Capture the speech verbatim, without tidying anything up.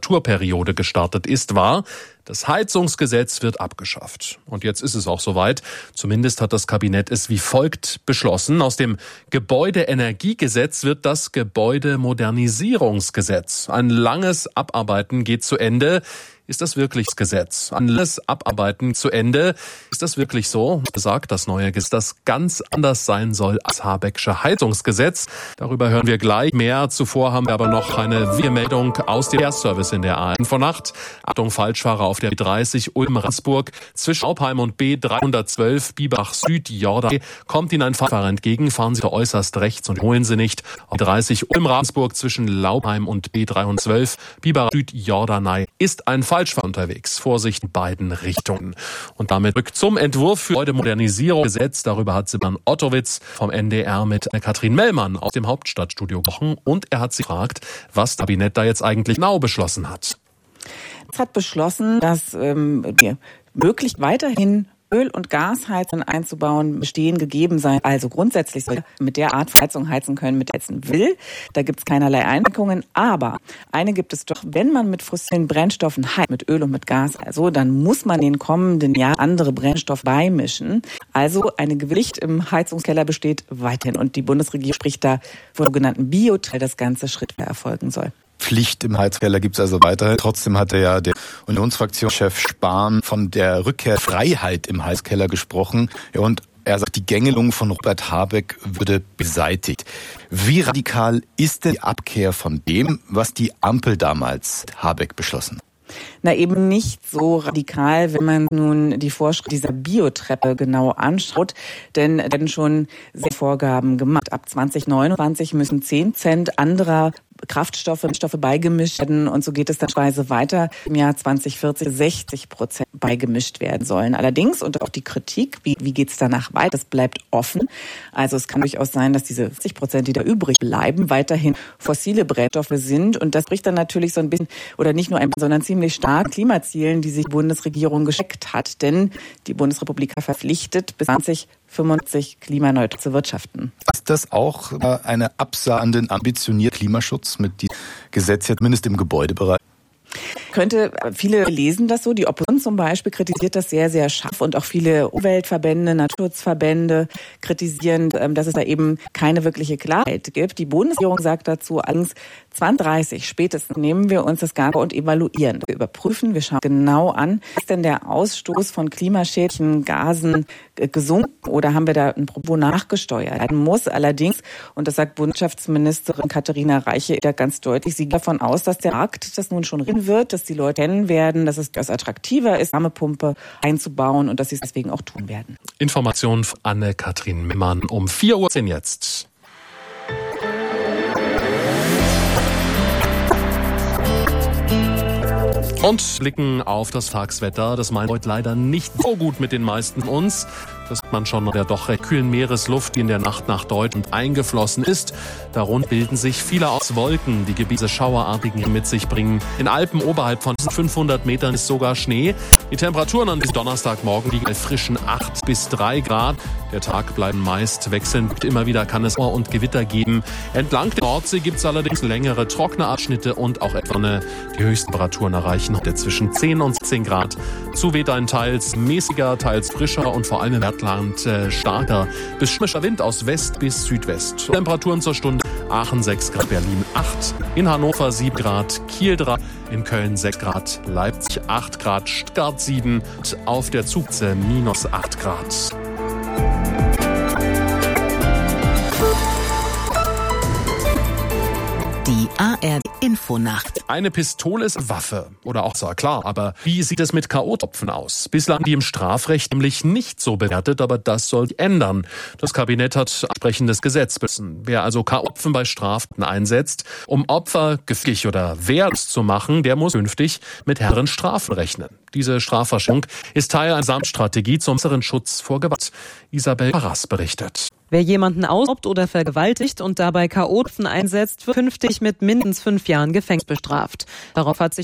Legislaturperiode gestartet ist, war: Das Heizungsgesetz wird abgeschafft. Und jetzt ist es auch soweit. Zumindest hat das Kabinett es wie folgt beschlossen. Aus dem Gebäudeenergiegesetz wird das Gebäudemodernisierungsgesetz. Ein langes Abarbeiten geht zu Ende. Ist das wirklich das Gesetz? Ein langes Abarbeiten zu Ende. Ist das wirklich so? Sagt das neue Gesetz, das ganz anders sein soll als Habecksche Heizungsgesetz. Darüber hören wir gleich mehr. Zuvor haben wir aber noch eine Meldung aus dem Verkehrsservice in der A N von Nacht. Achtung, Falschfahrer auf der B dreißig Ulm-Ransburg zwischen Aupheim und B dreihundertzwölf Biberach Süd Jordan kommt Ihnen ein Fahrer entgegen. Fahren Sie da äußerst rechts und holen Sie nicht. Auf B dreißig Ulm-Ransburg zwischen Laupheim und B dreihundertzwölf Biberach Süd Jordanei ist ein Falschfahrer unterwegs. Vorsicht in beiden Richtungen. Und damit rückt zum Entwurf für heute Modernisierungsgesetz. Darüber hat Simon Ottowitz vom N D R mit Katrin Mellmann aus dem Hauptstadtstudio gesprochen. Und er hat sie gefragt, was das Kabinett da jetzt eigentlich genau beschlossen hat. Es hat beschlossen, dass ähm, möglich weiterhin Öl- und Gasheizungen einzubauen, bestehen gegeben sein. Also grundsätzlich soll mit der Art von Heizung heizen können, mit der heizen will. Da gibt es keinerlei Einschränkungen. Aber eine gibt es doch: Wenn man mit fossilen Brennstoffen heizt, mit Öl und mit Gas, also dann muss man in den kommenden Jahren andere Brennstoffe beimischen. Also eine Gewicht im Heizungskeller besteht weiterhin. Und die Bundesregierung spricht da von sogenannten Bioteil, das ganze Schritt erfolgen soll. Pflicht im Heizkeller gibt es also weiterhin. Trotzdem hatte ja der Unionsfraktionschef Spahn von der Rückkehrfreiheit im Heizkeller gesprochen. Ja, und er sagt, die Gängelung von Robert Habeck würde beseitigt. Wie radikal ist denn die Abkehr von dem, was die Ampel damals Habeck beschlossen? Na, eben nicht so radikal, wenn man nun die Vorschrift dieser Biotreppe genau anschaut. Denn da werden schon sehr Vorgaben gemacht. Ab zwanzig neunundzwanzig müssen zehn Cent anderer Kraftstoffe, Stoffe beigemischt werden, und so geht es dann weise weiter. Im Jahr zwanzig vierzig sechzig Prozent beigemischt werden sollen. Allerdings, und auch die Kritik, wie, wie geht es danach weiter, das bleibt offen. Also es kann durchaus sein, dass diese vierzig Prozent, die da übrig bleiben, weiterhin fossile Brennstoffe sind, und das bricht dann natürlich so ein bisschen, oder nicht nur ein, sondern ziemlich stark Klimazielen, die sich die Bundesregierung gesteckt hat. Denn die Bundesrepublik hat verpflichtet, bis zwanzig fünfundsiebzig klimaneutral zu wirtschaften. Ist das auch eine Absage an den ambitionierten Klimaschutz mit diesem Gesetz, jetzt mindestens im Gebäudebereich? Könnte, viele lesen das so. Die Opposition zum Beispiel kritisiert das sehr, sehr scharf, und auch viele Umweltverbände, Naturschutzverbände kritisieren, dass es da eben keine wirkliche Klarheit gibt. Die Bundesregierung sagt dazu allerdings, zwanzig dreißig spätestens nehmen wir uns das Ganze und evaluieren. Wir überprüfen, wir schauen genau an, ist denn der Ausstoß von klimaschädlichen Gasen gesunken oder haben wir da ein Problem nachgesteuert werden muss. Allerdings, und das sagt Bundeswirtschaftsministerin Katharina Reiche da ganz deutlich, sie geht davon aus, dass der Markt das nun schon reden wird, dass die Leute kennen werden, dass es das attraktiver ist, Wärmepumpe einzubauen, und dass sie es deswegen auch tun werden. Informationen von Anne-Katrin Mellmann um vier Uhr zehn jetzt. Und blicken auf das Tageswetter. Das meint heute leider nicht so gut mit den meisten von uns. Das sieht man schon an der doch recht kühlen Meeresluft, die in der Nacht nach Deutschland eingeflossen ist. Darunter bilden sich viele aus Wolken, die Gebiete schauerartigen mit sich bringen. In Alpen oberhalb von fünfhundert Metern ist sogar Schnee. Die Temperaturen an diesem Donnerstagmorgen liegen bei frischen acht bis drei Grad. Der Tag bleibt meist wechselnd. Immer wieder kann es Ohr- und Gewitter geben. Entlang der Nordsee gibt es allerdings längere trockene Abschnitte und auch etwa eine, die höchsten Temperaturen erreichen heute zwischen zehn und siebzehn Grad. Zu weht ein teils mäßiger, teils frischer und vor allem im Bergland äh, starker bis stürmischer Wind aus West bis Südwest. Temperaturen zur Stunde: Aachen sechs Grad, Berlin acht, in Hannover sieben Grad, Kiel drei, in Köln sechs Grad, Leipzig acht Grad, Stuttgart sieben, auf der Zugse minus acht Grad. Die A R D-Infonacht. Eine Pistole ist Waffe. Oder auch so, klar. Aber wie sieht es mit K O-Tropfen aus? Bislang die im Strafrecht nämlich nicht so bewertet, aber das soll sich ändern. Das Kabinett hat entsprechendes Gesetz beschlossen. Wer also K O-Tropfen bei Straftaten einsetzt, um Opfer gefährlich oder wehrlos zu machen, der muss künftig mit härteren Strafen rechnen. Diese Strafverschärfung ist Teil einer Gesamtstrategie zum besseren Schutz vor Gewalt. Isabel Parras berichtet. Wer jemanden ausraubt oder vergewaltigt und dabei K O-Tropfen einsetzt, wird künftig mit mindestens fünf Jahren Gefängnis bestraft. Darauf hat sich